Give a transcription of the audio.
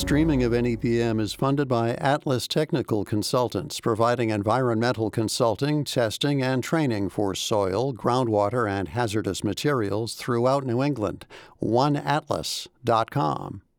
Streaming of NEPM is funded by Atlas Technical Consultants, providing environmental consulting, testing, and training for soil, groundwater, and hazardous materials throughout New England. OneAtlas.com.